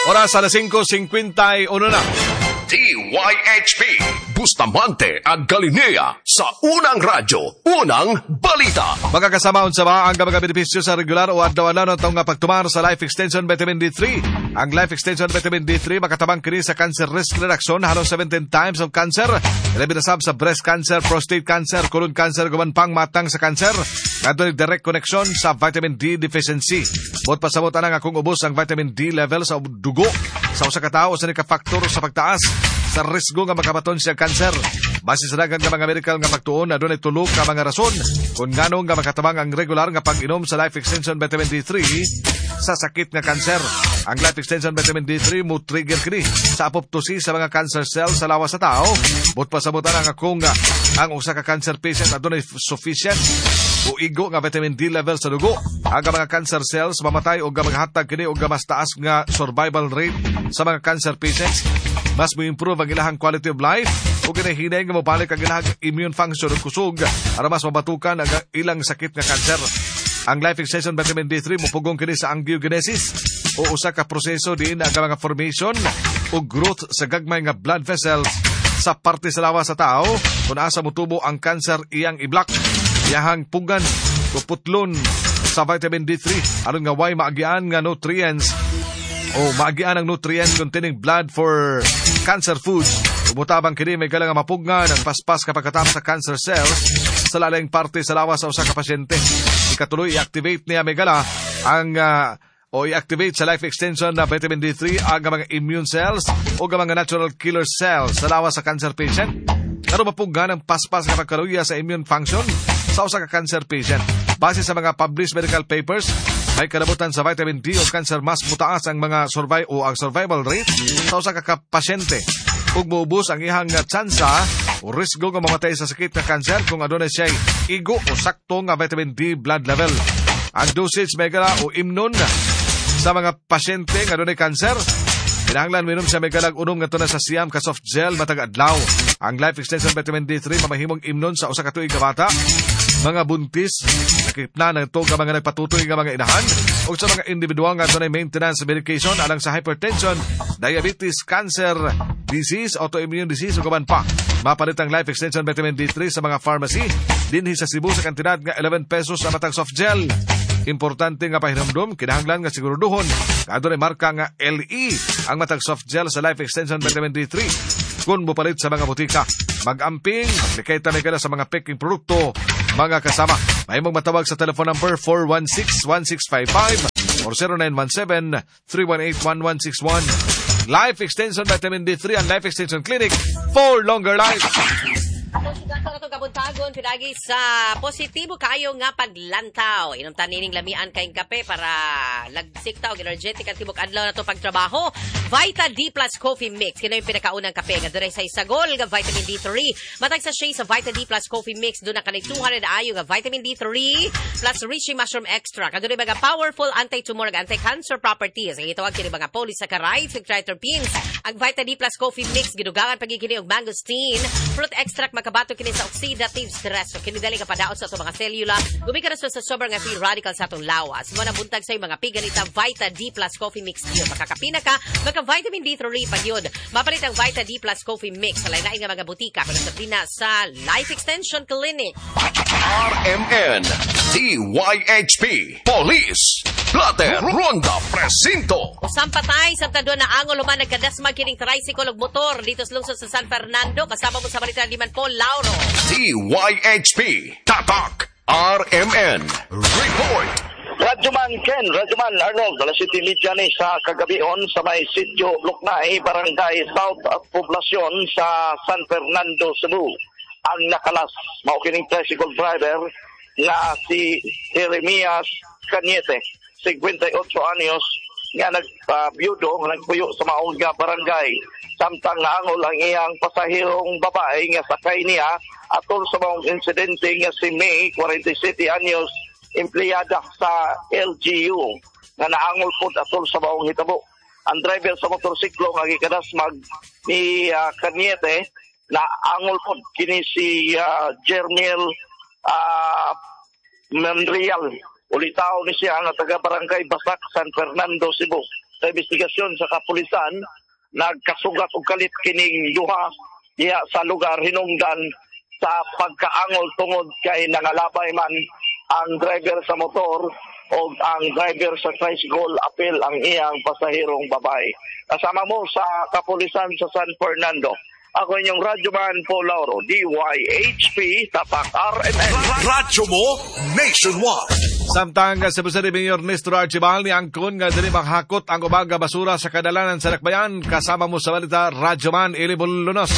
Oras alas 5:51 na. DYHP Bustamante at Galilea sa Unang Radyo, Unang Balita. Mga kasama sa mga ang mga benepisyo sa regular o adlaw-adlaw ng taong pagtumar sa Life Extension Vitamin D3. Ang Life Extension Vitamin D3 makatabang kini sa cancer risk reduction halos 17 times of cancer. Ilabi na sa breast cancer, prostate cancer, colon cancer, guman pang matang sa cancer. Nadto ni direct connection sa vitamin D deficiency. Bot pasabot anang akong ubos ang vitamin D level sa dugo sa usa ka tawo sa ka-factor sa pagtaas sa risgo nga makabaton siya cancer. Base sa daghang mga medical nga pagtuon na dunay tulo ka mga rason kung ngano nga makatabang ang regular nga pag-inom sa Life Extension Vitamin D3 sa sakit nga cancer. Ang Life Extension Vitamin D3 mo trigger kini sa apoptosis sa mga cancer cells sa lawas sa tao. Bot pasabutan ang akong ang usa ka cancer patient adunay sufficient o igo nga vitamin D level sa dugo. Ang mga cancer cells mamatay o maghatag kini og mas taas nga survival rate sa mga cancer patients. Mas mo improve ang ilahang quality of life o ginahinay nga mabalik ang ilahang immune function o kusog para mas mabatukan ang ilang sakit nga cancer. Ang Life Extension Vitamin D3 mupugong kini sa angiogenesis o usa ka proseso diin ang mga formation o growth sa gagmay nga blood vessels sa parte sa lawas sa tao kung asa motubo ang cancer iyang i-block. Iyahang pugan o putlon sa vitamin D3 aron nga way maagian nga nutrients o maagian ang nutrients containing blood for cancer foods. Umutabang kini may galang mapugngan ang paspas kapag katapos sa cancer cells sa lalayng parte sa lawas sa usa ka pasyente. Ikatuloy, i-activate niya may gala ang i-activate sa Life Extension na vitamin D3 ang mga immune cells o mga natural killer cells sa lawas sa cancer patient. Pero mapugnan ang paspas kapag kaluya sa immune function sa usa ka cancer patient. Base sa mga published medical papers, may kalabutan sa vitamin D o cancer mas mutaas ang mga survival rate sa usa ka pasyente. Ug moubos ang ihang tsansa o risgo nga mamatay sa sakit na cancer kung adunay siya igo o sakto nga vitamin D blood level. Ang dosage megala o imnon sa mga pasyente nga adunay cancer, kinahanglan minom sa megalag unom nga tuna sa siyam ka soft gel matag adlaw. Ang Life Extension Vitamin D3 mamahimong imnon sa usa ka tuig nga bata, mga buntis, nakipna na ito ka mga nagpatutoy nga mga inahan, o sa mga individual nga tunay maintenance medication alang sa hypertension, diabetes, cancer, disease, autoimmune disease o kaman pa. Mapalit ang Life Extension Vitamin D3 sa mga pharmacy, dinhi sa Cebu sa kantidad nga 11 pesos sa matag soft gel. Importante nga pahinumdum, kinahanglan nga siguruduhon, nga doon ay marka nga LE ang matag soft gel sa Life Extension Vitamin D3. Kung bupalit sa mga butika, mag-amping, aplikita may kada sa mga peking produkto, mga kasama. May mong matawag sa telephone number 416-1655 or 0917-318-1161. Life Extension Vitamin D3 and Life Extension Clinic for longer life. Atong kabuntagon pinagi sa positibo kayo nga paglantaw. Inom tanining lamian kayong kape para lagsik ta og energetic at tibok adlaw na to pagtrabaho. Vita D Plus Coffee Mix kino yung pinakaunang kape nga dure sa isagol nga vitamin D3. Matag sa shea sa Vita D Plus Coffee Mix do na kanay 200 ayo nga vitamin D3 plus reishi mushroom extract. Kadure mga powerful anti-tumor ug anti-cancer properties. Ang itawag kini mga polysaccharides ug triterpenes. Ang Vita D Plus Coffee Mix gidugangan pagigini og mangosteen, fruit extract makabato kini sa oxidative stress. So, kinidali ka padaot sa itong mga selula. Gumika na sa sobrang nga free radical sa itong lawas. Mo na buntag sa mga piganita Vita D Plus Coffee Mix yun. Makakapina ka, maka-vitamin D3 pa yun. Mapalit ang Vita D Plus Coffee Mix sa lain-lain nga mga butika. Pero sa tina sa Life Extension Clinic. RMN, DYHP, Police, Plater, Ronda, Presinto. Usang patay sa tadwa na angol human nagkadasmag kining tricycle ug motor dito sa lungsod sa San Fernando. Kasama mo sa balita ni Paul Lauro. DYHP, Tatak, RMN, Report. Radyoman Ken, Radyoman Arnold, alas City Media ni sa kagabihon sa may sitio Luknay, Barangay South at Poblasyon sa San Fernando, Cebu. Ang nakalas, maukining tricycle driver na si Jeremias Cañete, 58 anyos, nga nagpabiyudo, nagpuyo sa maong barangay. Samtang naangol ang iyang pasahirong babae nga sakay niya atol sa maong insidente nga si May, 47 anyos, empleyada sa LGU, nga naangol po atol sa maong hitabo. Ang driver sa motorsiklo nga gikadasmag ni Cañete, naangol po kini si Jermiel Manrial. Ulitaw ni siya nga taga Barangay Basak, San Fernando, Cebu. sa investigasyon sa kapulisan, nagkasugat og kalit kining duha diha sa lugar hinungdan sa pagkaangol tungod kay nangalabay man ang driver sa motor o ang driver sa tricycle, apil ang iyang pasahirong babae. Kasama mo sa kapulisan sa San Fernando. Ako inyong radyoman Paul Lauro, DYHP, Tatak RMN. Radyo mo nationwide. Samtang sa Cebu Mayor Nestor Archibald ni angkon nga dili maghakot ang ubang nga basura sa kadalanan sa Dakbayan. Kasama mo sa balita, Radyoman Eli Bulunos.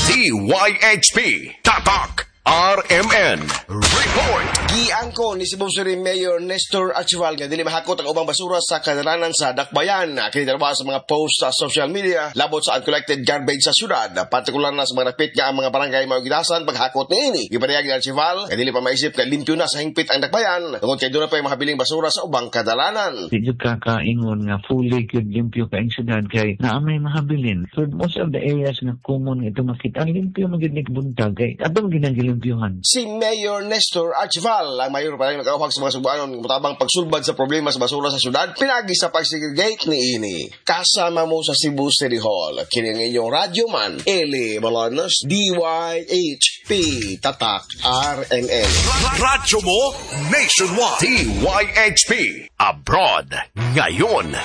DYHP, Tatak RMN Report. Giangko ni Cebu City Mayor Nestor Archibald nga dili mahakot ang ubang basura sa kadalanan sa Dakbayan. Kini dalawa sa mga post sa social media labot sa uncollected garbage sa syudad, partikular na sa mga napit nga ang mga barangay mao gidasan paghakot niini. Gipadayag ni Archibald nga dili pa maisip nga limpyo na sa hingpit ang Dakbayan tungod kay doon na pa yung mahabiling basura sa ubang kadalanan. Di jud kakaingon nga fully gyud limpyo ka ang syudad kay naa may mahabilin. So most of the areas nga common ito makita limpyo magyud ni buntag kay atong ginagilimpyohan. Si Mayor Nestor Archibald ang mayor pa rin nag-auhag sa mga Cebuanon mutabang pagsulbad sa problema sa basura sa syudad, pinagi sa pagsegregate ni ini. Kasama mo sa Cebu City Hall, kini ang inyong radyoman, Eli Bolonos, DYHP, Tatak RMN. Radyo mo nationwide. DYHP Abroad ngayon.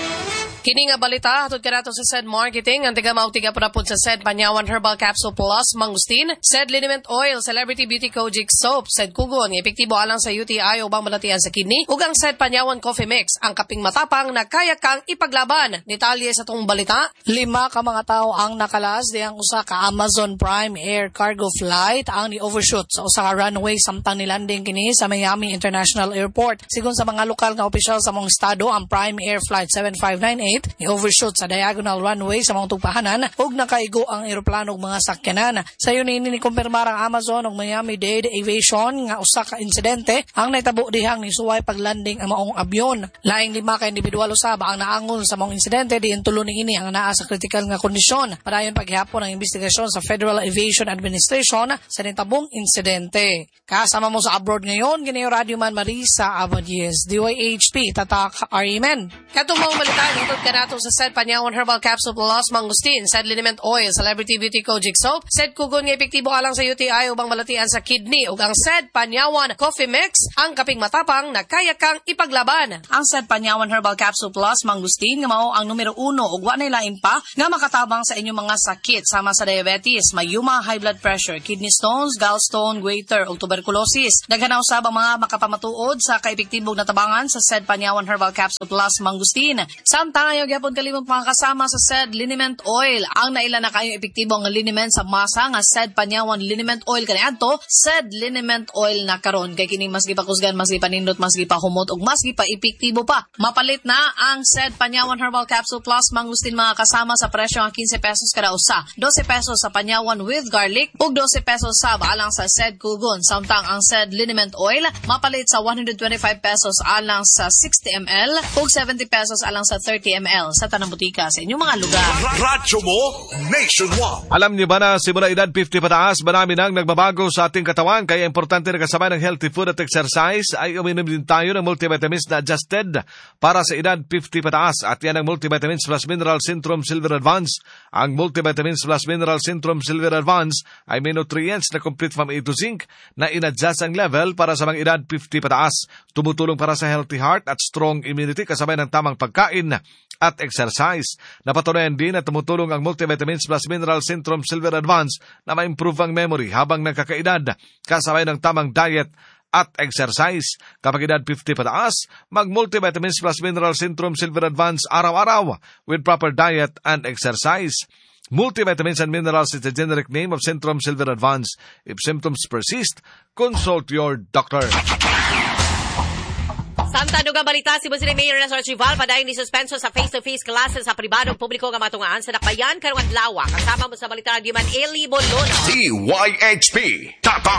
Kini nga balita, hatod ka nato sa SED Marketing, ang tiga purapod sa SED Panyawan Herbal Capsule Plus, Mangustin, SED Liniment Oil, Celebrity Beauty Kojic Soap, SED Kugon, epektibo alang sa UTI o bang malatian sa kidney, ug ang SED Panyawan Coffee Mix, ang kaping matapang na kaya kang ipaglaban. Detalye sa tong balita, 5 ka mga tao ang nakalas di ang usa ka Amazon Prime Air Cargo Flight ang ni-overshoot sa usa ka runway samtang nilanding kini sa Miami International Airport. Sigon sa mga lokal nga opisyal sa mong estado, ang Prime Air Flight 7598 ni-overshoot sa diagonal runway sa mga tugpahanan ug nakaigo ang eroplano ug mga sakyanan. Sa yun ni kumpirmar ang Amazon ug Miami-Dade Aviation nga usa ka insidente ang naitabo dihang ni suway paglanding ang maong abyon. Laing 5 ka individual usab ang naangon sa maong insidente diin tulo niini ang naa sa critical nga kondisyon. Padayon paghihapon ang investigasyon sa Federal Aviation Administration sa nitabong insidente. Kasama mo sa abroad ngayon, ginayo Radyoman Marisa Abadies, DYHP, Tatak RMN. Katong mga balita nito kanato sa SED Panyawan Herbal Capsule Plus, Mangustin, SED Liniment Oil, Celebrity Beauty Kojic Soap, SED Kugon nga epektibo alang sa UTI ubang malatian sa kidney, ug ang SED Panyawan Coffee Mix, ang kaping matapang na kaya kang ipaglaban. Ang SED Panyawan Herbal Capsule Plus, Mangustin nga mao ang numero 1 ug wa nay lain pa nga makatabang sa inyong mga sakit sama sa diabetes, mayuma, high blood pressure, kidney stones, gallstone, goiter ug tuberculosis. Daghanaw sa mga makapamatuod sa kaepektibong natabangan sa SED Panyawan Herbal Capsule Plus, Mangustin. Samtang ayaw gyapon kalimot mga kasama sa SED Liniment Oil. Ang naila na kayo epektibo nga liniment sa masa nga SED Panyawan Liniment Oil kaniadto, SED Liniment Oil na karon kay kini mas gipakusgan, mas gipanindot, mas gipahumot ug mas gipa-epektibo pa. Mapalit na ang SED Panyawan Herbal Capsule Plus, Mangustin mga kasama sa presyo nga 15 pesos kada usa. 12 pesos sa Panyawan with garlic ug 12 pesos sa alang sa SED Kugon. Samtang ang SED Liniment Oil mapalit sa 125 pesos alang sa 60 ml ug 70 pesos alang sa 30 ml sa tanang butika sa inyong mga lugar. Radyo mo nationwide. Alam niyo ba na simula edad 50 pataas, marami nang nagbabago sa ating katawan, kaya importante na kasabay ng healthy food at exercise ay uminom din tayo ng multivitamins na adjusted para sa edad 50 pataas. At yan ang Multivitamins Plus Mineral Centrum Silver Advance. Ang Multivitamins Plus Mineral Centrum Silver Advance ay may nutrients na complete from A to zinc na in-adjust ang level para sa mga edad 50 pataas. Tumutulong para sa healthy heart at strong immunity kasabay ng tamang pagkain at exercise. Napatunayan din na tumutulong ang Multivitamins Plus Mineral Centrum Silver Advance na ma-improve ang memory habang nagkakaedad kasabay ng tamang diet at exercise. Kapag edad 50 pataas, mag-Multivitamins Plus Mineral Centrum Silver Advance araw-araw with proper diet and exercise. Multivitamins and Minerals is the generic name of Centrum Silver Advance. If symptoms persist, consult your doctor. Samtang dugang balita, si Cebu Mayor Nestor Archibald padayon ni suspenso sa face-to-face classes sa pribadong publiko nga matungaan sa Dakbayan karong adlaw. Kasama mo sa balita Radyoman Eli Bolonos. DYHP Tatak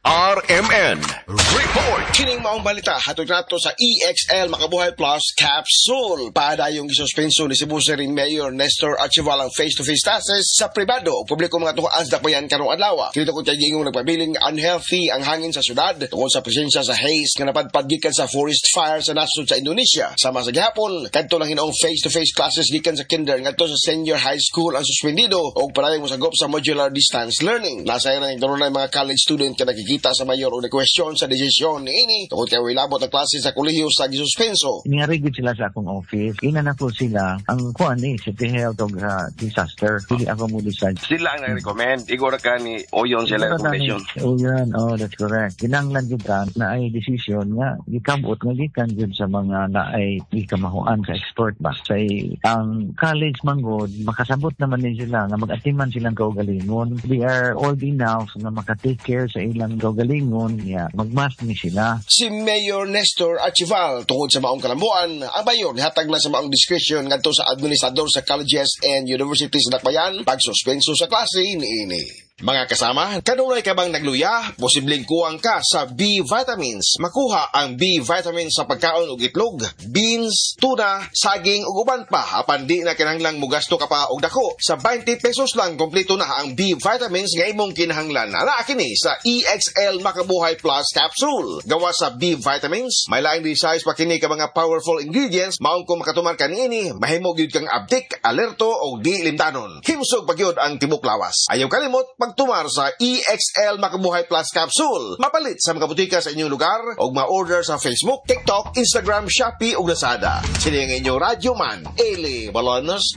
RMN Report. Kining maong balita, hatod nato sa EXL Makabuhay Plus Capsule. Padayong gisuspenso ni Cebu City Mayor Nestor Archival ang face-to-face classes sa pribado o publiko mga tukuan sa dakbayan karong adlaw. Kini tungod kay gingong nagpabiling unhealthy ang hangin sa syudad tungod sa presensya sa haze nga napadpad gikan sa forest fire sa nasod sa Indonesia. Sama sa gihapon, kadto lang hinaong face-to-face classes gikan sa kinder ngadto sa senior high school ang suspendido og padayong mosagop sa modular distance learning. Nasaya na ning mga college student nga nakikita sa mayor o question sa desisyon niini tungod kay wilabot ang klase sa kolehiyo sa gisuspenso. Niyarigid sila sa akong office. Ina na po sila ang kuan ni City Health o disaster. Hindi ako mo decide. Sila ang nag-recommend. Igor ka ni Oyon sila recommendation. Oyon, that's correct. Kinanglan kita na ay decision nga gikamot nga gikan jud sa mga na ay ikamahuan sa export ba. Say ang college manggod makasabot naman din sila nga mag-atiman silang kaugalingon. They are old enough na makatake care sa ilang kaugalingon niya. Magmas ni sila. Si Mayor Nestor Archival tungod sa maong kalambuan, ang mayor nihatag na sa maong discretion ngadto sa administrador sa colleges and universities sa dakbayan pagsuspenso sa klase niini. Mga kasama, kanunay ka bang nagluya? Posibleng kuwang ka sa B vitamins. Makuha ang B vitamins sa pagkaon ug itlog, beans, tuna, saging ug uban pa. Apan di na kinahanglang mugasto ka pa og dako. Sa 20 pesos lang kompleto na ang B vitamins nga imong kinahanglan. Ana kini sa EXL Makabuhay Plus Capsule. Gawa sa B vitamins, may laing size pa kini ka mga powerful ingredients. Maong kung makatuman ka niini, mahimo gyud kang abdik, alerto o di limtanon. Himsog pagyud ang tibok lawas. Ayaw kalimot pagtumar sa EXL Makabuhay Plus Capsule. Mapalit sa mga butika sa inyong lugar o ma-order sa Facebook, TikTok, Instagram, Shopee o Lazada. Sila ang inyong radyoman, Eli Balonos,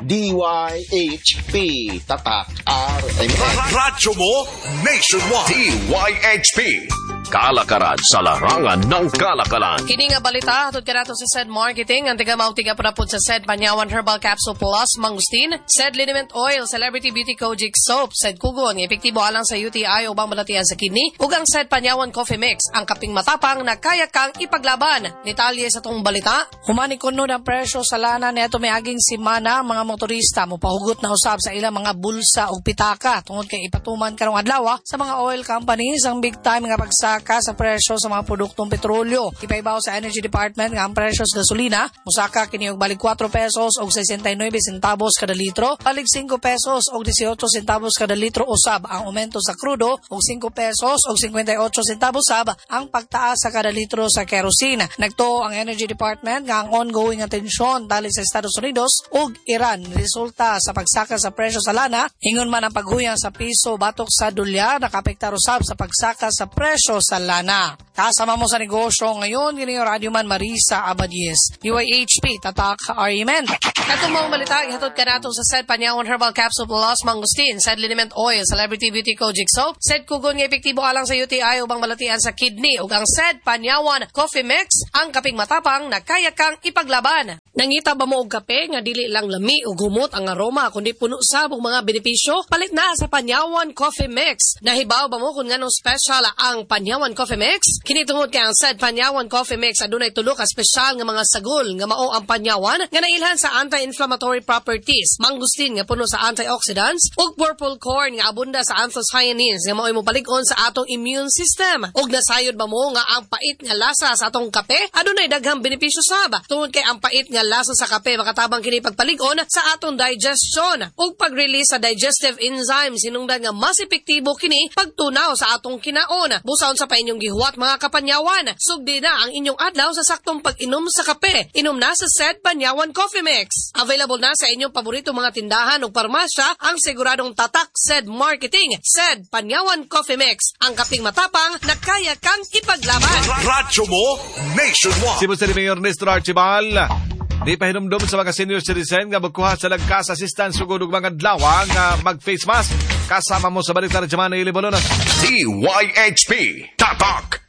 DYHP, Tatak, RMN. Radyo mo nationwide. DYHP. Kalakaran sa larangan ng kalakalan. Kini nga balita, hatod ka nato sa SED Marketing, ang tiga po sa SED Panyawan Herbal Capsule Plus, Mangustin, SED Liniment Oil, Celebrity Beauty Kojic Soap, SED Kugon, epektibo alang sa UTI o bang balatian sa kidney, ug ang SED Panyawan Coffee Mix, ang kaping matapang na kaya kang ipaglaban. Detalye sa tong balita, humani kuno ang presyo sa lana neto may aging simana mga motorista mo pahugot na usab sa ilang mga bulsa o pitaka tungod kay ipatuman karong adlaw sa mga oil companies ang big time nga pagsaka sa presyo sa mga produktong petrolyo. Ipaibaw sa Energy Department nga ang presyo sa gasolina musaka kini og balik 4 pesos og 69 centavos kada litro, balik 5 pesos og 18 centavos kada litro usab ang aumento sa krudo og 5 pesos og 58 centavos usab ang pagtaas sa kada litro sa kerosene. Nagtuo ang Energy Department nga ang ongoing atensyon dali sa Estados Unidos ug Iran resulta sa pagsaka sa presyo sa lana, ingon man ang paghuyang sa piso batok sa dolyar nakapektar usab sa pagsaka sa presyo sa lana. Kasama mo sa negosyo ngayon, yun yung Radyoman Marisa Abadies. DYHP, Tatak, RMN. Katong mga balita, ihatod ka nato sa SED Panyawan Herbal Capsule Plus, Mangustin, SED Liniment Oil, Celebrity Beauty Kojic Soap, SED Kugon nga epektibo alang sa UTI o bang balatian sa kidney, ug ang SED Panyawan Coffee Mix, ang kaping matapang na kaya kang ipaglaban. Nangita ba mo og kape nga dili lang lami o gumot ang aroma kundi puno sa mga benepisyo? Palit na sa Panyawan Coffee Mix. Nahibaw ba mo kung nganong special ang Panyawan Coffee Mix? Kini tungod kay ang SED Panyawan Coffee Mix adunay tulo ka special nga mga sagol nga mao ang panyawan nga nailhan sa anti-inflammatory properties, mangustin nga puno sa antioxidants, ug purple corn nga abunda sa anthocyanins nga mao'y mopalig-on sa atong immune system. Ug nasayod ba mo nga ang pait nga lasa sa atong kape adunay daghang benepisyo sab. Tungod kay ang pait nga lasa sa kape makatabang kini pagpalig-on sa atong digestion ug pag-release sa digestive enzymes hinungdan nga mas epektibo kini pagtunaw sa atong kinaon. Busaon sa pa inyong gihuwat mga kapanyawan, sugdi na ang inyong adlaw sa saktong pag-inom sa kape. Inom na sa SED Panyawan Coffee Mix. Available na sa inyong paborito mga tindahan o parmasya ang siguradong tatak SED Marketing, SED Panyawan Coffee Mix. Ang kaping matapang na kaya kang ipaglaban. Radyo mo nationwide. Si Mr. Mayor Nestor Archival, di pa hinumdum sa mga senior citizen nga magkuha sa lagkas assistance sugod ug mga adlaw nga mag-face mask. Kasama mo sa balita ni Jamana Ili Balonas. DYHP. Tatak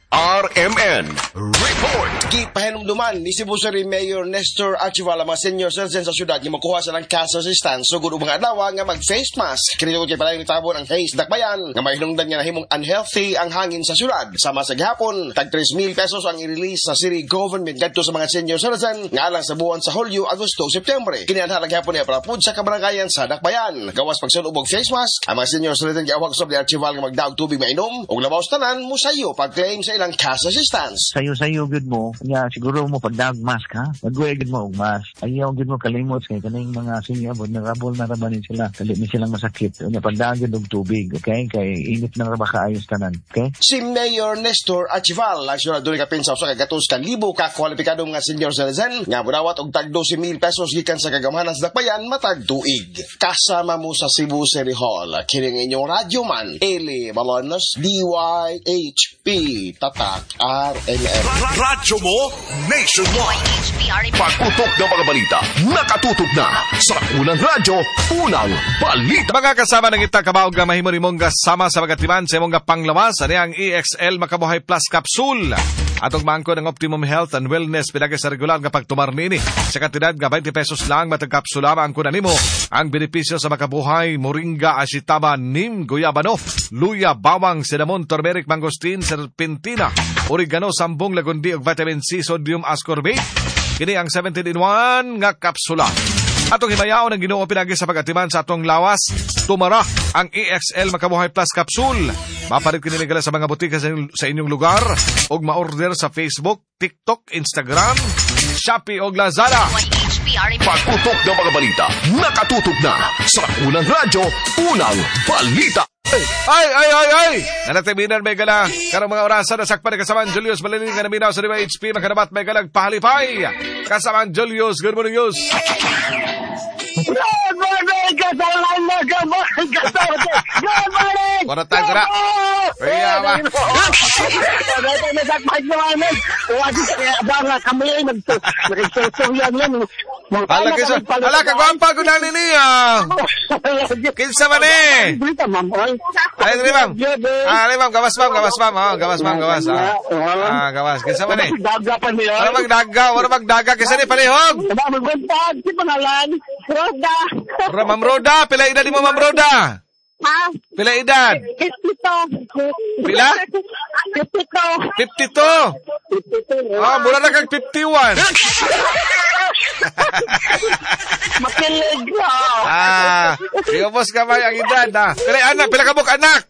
RMN Report. Gipahinumduman ni Cebu City Mayor Nestor Archival ang mga senior citizen sa syudad nga makuha sa ng cash assistance sugod ubang adlaw nga mag-face mask. Kinitugod kay palayong tabon ang haze dakbayan nga may hinungdan nga nahimong unhealthy ang hangin sa syudad. Sama sa gihapon, tag 3,000 pesos ang i-release sa city government kadto sa mga senior citizen nga alang sa buwan sa Hulyo, Agosto, Septembre. Kinianhalang gihapon niya para pud sa kabaranggayan sa dakbayan. Gawas pagsunod og face mask, ang mga senior citizen giawag sa Archival nga magdaog tubig mainom ug labaw tanan musayo pag-claim sa ilang cash assistance. Sayo gud mo, nya siguro mo pagdag mask ha. Magway gud mo og mask. Ayaw gud mo kalimot kay kaning mga senior bod nagabol na rabanin sila. Dili ni silang masakit. Nya pagdag gud og tubig, okay? Kay init na ra ba kaayos tanan, okay? Si Mayor Nestor Archival ang syudad duli kapinsa sa kagatos ka libo ka kwalipikado nga senior citizen nga budawat og tag 12,000 pesos gikan sa kagamanan sa dakbayan matag tuig. Kasama mo sa Cebu City Hall kining inyong radyo man Eli Balonos DYHP Tatak RMN. Radyo mo nationwide. Pagputok ng mga balita, nakatutok na sa unang radyo, unang balita. Mga kasama ng itang kabaog nga mahimo nimong kasama sa magatiman sa imong panglawas ani ang EXL Makabuhay Plus Capsule. Atong mangko ng Optimum Health and Wellness pinagi sa regular nga pagtumar nini. Sa kantidad nga 20 pesos lang matag kapsula mangko na nimo ang benepisyo sa Makabuhay, Moringa, Ashitaba, Nim, Guyabano, Luya, Bawang, Cinnamon, Turmeric, Mangosteen, Serpentina, Oregano, Sambong, Lagundi ug Vitamin C, Sodium Ascorbate. Kini ang 17-in-1 nga kapsula. Atong himayaon ang Ginoo pinagi sa pagatiman sa atong lawas. Tumara ang EXL Makabuhay Plus Capsule. Mapalit kiniligala sa mga butika sa inyong lugar ug ma-order sa Facebook, TikTok, Instagram, Shopee ug Lazada. Pagputok ng mga balita, nakatutok na sa unang radyo, unang balita. Ay! Nanatiminan may gala. Karong mga orasan na sakpan ni kasamaan Julius Malinin nga naminaw sa DYHP. Makanabat may galang pahalipay. Kasamaan Julius. Good morning, Julius. Good morning, kasamaan mo. Good morning, kasamaan. Good morning. Waratan ko na. Kaya ba? Ito na sakpan naman. Abang kami ay nagsusuyan yan. Hala, kagwampa ko na niya. Kinsa man eh. Ay, dili ma'am. Ma'am, gawas ma'am. Gawas. Gawas. Kinsa man eh. Wala magdaga. Kinsa ni palihog. Magbuntag, si pangalan. Roda. Ma'am Roda, pila edad mo, Ma'am Roda? Ha? Pila edad? 52. Pila? 52. Mura na kag 51. Makilig ko. Iupos ka ba ang edad ha? Pila kabuk anak?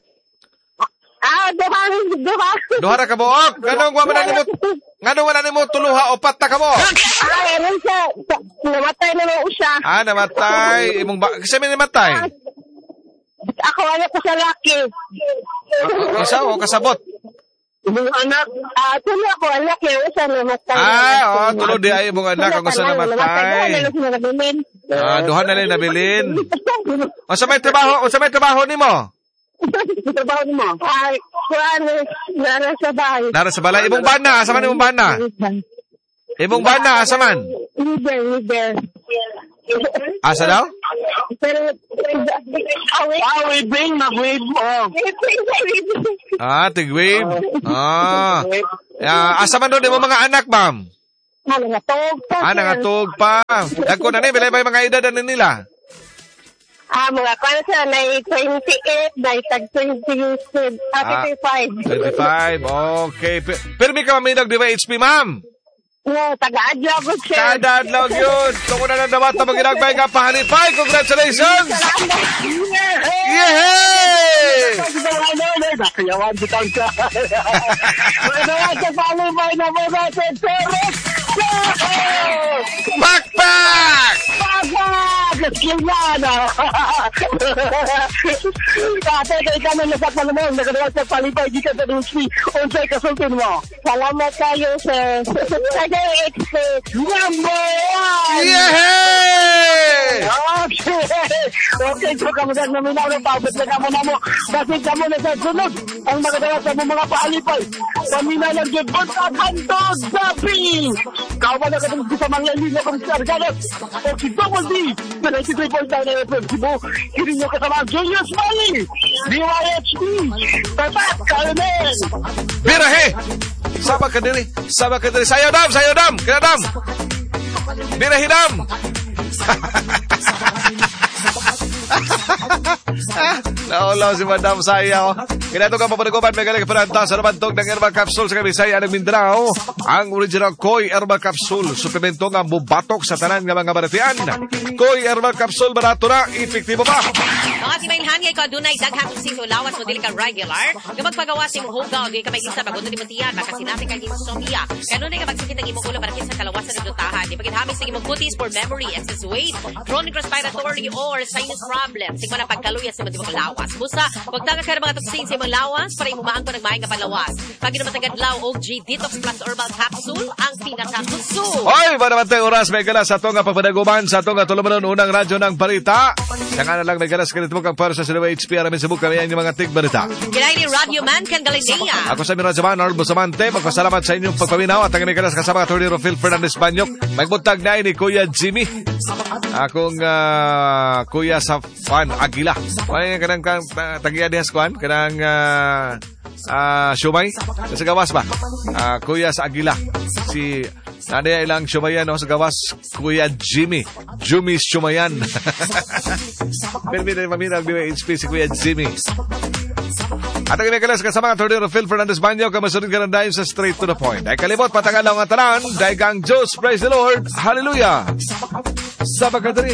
Duha ra ka buok. Ganong wala nimo tuluha o patta ka mo? Meron siya. Namatay na lang siya. Namatay. Kasi may namatay? Ako anak ko sa laki. Isa o kasabot? Imong anak. Tulo ako anak yung isa namatay. Tulo di ay imong anak ang isa namatay. Duha na lang nabilin. O sa may trabaho nimo? Trabaho nimo? Nara sa bahay. Nara sa balay. Imong bana? Asa man imong bana? Imong bana? Asa man? Leader. Asa daw? Waving, nag-wave mo. Tig-wave. Asa man doon imong mga anak, ma'am? Nangatog pa. Dagko na ni, bilay ba yung mga edad na nila? Mga kansa na 28, na tag 25. 25, okay. Pero may kamaminag di ba HP, ma'am? Taga-adlaw ko, sir. Taga-adlaw yun. Tungo na dapat na mag-inagbay nga pahalipay. Congratulations! Yehey! Nakayawan kita ka. Manawan sa pahalipay na mo natin, sir. Backpack! Kailan Kate, ikaw na nasa Palamon. Nagadawa sa palipay dito sa Dusli. Unsay kasultin mo? Salamat kayo, sir. Number 1! Yehey! Okay. Okay, so kamudan na minaw na paubot na kamo na mo. Kasi kamo na sa sunod. Ang magagawa sa mga paalipay. Pamina lang yun. Bunta-kanto, Zabi! Kawa na katong sa mga linya kong sargalat. O si Double D, sa 93.9 FM Cebu. Kini nyo kasama Julius Mali, DYHP, Tatak, Carmen. Birahe! Sabak ka diri. Sayo dam! Kaya dam! Birahe dam! Naulaw si Madam Saya. Kinato ka papanugupan, may galing kaparanta sa nabantog ng herbal capsule sa Kabisaya ng Mindanao. Ang original Koy herbal capsule. Suplemento nga bubatok sa tanan nga mga baratian. Koy herbal capsule, barato na, epektibo pa. Mga timailhan ngay ko adunay daghang sito lawas mo dili ka regular. Kapag pagawas imong hugaw, di ka may isa bagundo di mo tiyan, makasinati kag insomnia. Kanunay nga magsakit ang imong ulo para kinsa kalawasan ng dutahan. Di paghamis sa imong kutis for memory, excess weight, chronic respiratory or sinus problems. Sigma na pagkaluyas sa mga lawas. Busa, wag taga ka mga toxins sa imong lawas para imumaan ko nagmahay nga panlawas. Pag inumatagad law og G Detox Plus Herbal Capsule ang pinaka-kusog. Oy, para naman oras may galas sa itong pagpadaguman sa itong tulumanon unang radyo ng balita. Siya nga na lang may galas kanit mo kang para sa HPR amin sa buka yung mga tig-balita. Kinay ni Radio Man kan Galilea. Ako sa Mira Zaman, Arnold Bustamante. Magpasalamat sa inyong pagpaminaw at ang may galas kasama Atty. Rofil Fernandez Banyok. Magbuntag na ni Kuya Jimmy. Akong Kuya sa Fan Aguila. Ay, kanang tagiya ni Haskuan. Kanang Shumay. Sa gawas ba? Kuya sa Aguila. Si Nanya ilang Shumayan sa gawas. Kuya Jimmy Shumayan. Pero maminag di HP si Kuya Jimmy. At ang inagalas kasama Atty. Rofil Fernandez Banyo, kamasunod ka na sa straight to the point. Ay kalimot, patangalaw nga tanan, daigang Diyos, praise the Lord, hallelujah! Sabakadari,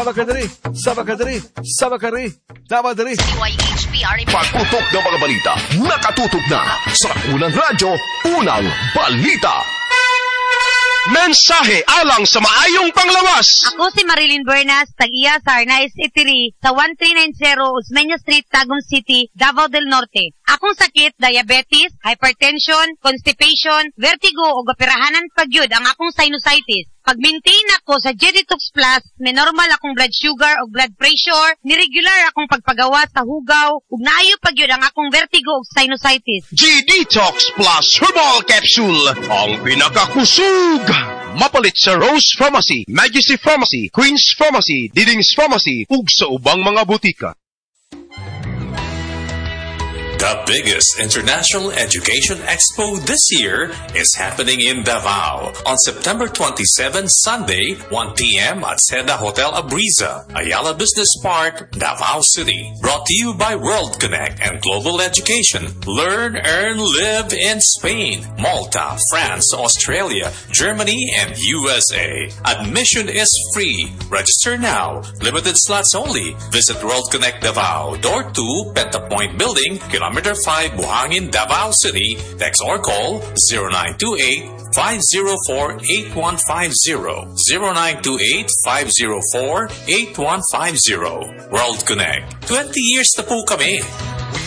Damadari. Pagputok ng mga balita, nakatutok na sa unang radyo, unang balita. Mensahe alang sa maayong panglawas. Ako si Marilyn Bernas, tag-iya sa Arnaiz Eatery sa 1390 Osmeña Street, Tagum City, Davao del Norte. Akong sakit, diabetes, hypertension, constipation, vertigo o operahanan pagyud ang akong sinusitis. Pag-maintain ako sa G-Detox Plus, may normal akong blood sugar o blood pressure, niregular akong pagpagawa sa hugaw, ug naayo pagyud ang akong vertigo o sinusitis. G-Detox Plus Herbal Capsule, ang pinakakusog. Mapalit sa Rose Pharmacy, Majesty Pharmacy, Queen's Pharmacy, Diding's Pharmacy, ug sa ubang mga butika. The biggest international education expo this year is happening in Davao on September 27, Sunday, 1 p.m. at Seda Hotel Abriza, Ayala Business Park, Davao City. Brought to you by World Connect and Global Education. Learn, earn, live in Spain, Malta, France, Australia, Germany, and USA. Admission is free. Register now. Limited slots only. Visit World Connect Davao, Door 2, Pentapoint Building, Kilometer 5, Buhangin, Davao City. Text or call 0928-504-8150. 0928-504-8150. World Connect. 20 years na po kami.